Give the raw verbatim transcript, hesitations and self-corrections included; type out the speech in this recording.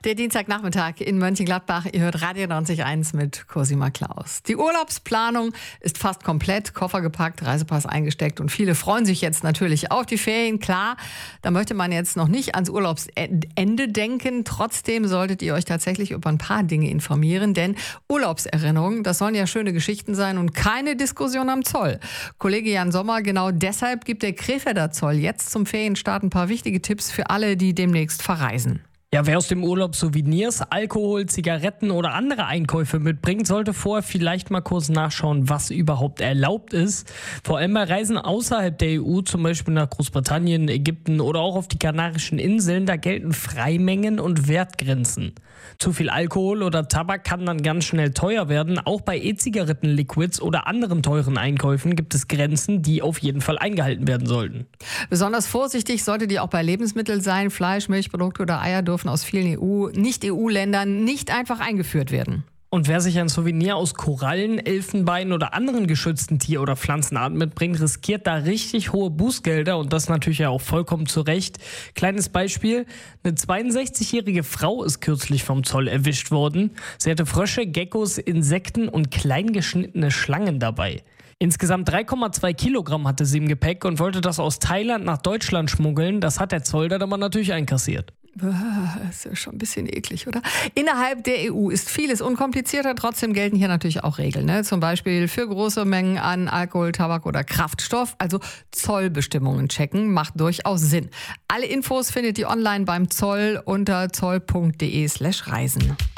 Der Dienstagnachmittag in Mönchengladbach. Ihr hört Radio neunzig Komma eins mit Cosima Klaus. Die Urlaubsplanung ist fast komplett. Koffer gepackt, Reisepass eingesteckt und viele freuen sich jetzt natürlich auf die Ferien. Klar, da möchte man jetzt noch nicht ans Urlaubsende denken. Trotzdem solltet ihr euch tatsächlich über ein paar Dinge informieren, denn Urlaubserinnerungen, das sollen ja schöne Geschichten sein und keine Diskussion am Zoll. Kollege Jan Sommer, genau deshalb gibt der Krefelder Zoll jetzt zum Ferienstart ein paar wichtige Tipps für alle, die demnächst verreisen. Ja, wer aus dem Urlaub Souvenirs, Alkohol, Zigaretten oder andere Einkäufe mitbringt, sollte vorher vielleicht mal kurz nachschauen, was überhaupt erlaubt ist. Vor allem bei Reisen außerhalb der E U, zum Beispiel nach Großbritannien, Ägypten oder auch auf die Kanarischen Inseln, da gelten Freimengen und Wertgrenzen. Zu viel Alkohol oder Tabak kann dann ganz schnell teuer werden. Auch bei E-Zigaretten, Liquids oder anderen teuren Einkäufen gibt es Grenzen, die auf jeden Fall eingehalten werden sollten. Besonders vorsichtig solltet ihr auch bei Lebensmitteln sein. Fleisch, Milchprodukte oder Eier dürfen aus vielen E U, Nicht-E U-Ländern nicht einfach eingeführt werden. Und wer sich ein Souvenir aus Korallen, Elfenbein oder anderen geschützten Tier- oder Pflanzenarten mitbringt, riskiert da richtig hohe Bußgelder und das natürlich ja auch vollkommen zu Recht. Kleines Beispiel, eine zweiundsechzigjährige Frau ist kürzlich vom Zoll erwischt worden. Sie hatte Frösche, Geckos, Insekten und klein geschnittene Schlangen dabei. Insgesamt drei Komma zwei Kilogramm hatte sie im Gepäck und wollte das aus Thailand nach Deutschland schmuggeln. Das hat der Zoll dann aber natürlich einkassiert. Das ist ja schon ein bisschen eklig, oder? Innerhalb der E U ist vieles unkomplizierter, trotzdem gelten hier natürlich auch Regeln. Ne? Zum Beispiel für große Mengen an Alkohol, Tabak oder Kraftstoff, also Zollbestimmungen checken, macht durchaus Sinn. Alle Infos findet ihr online beim Zoll unter zoll punkt de slash reisen.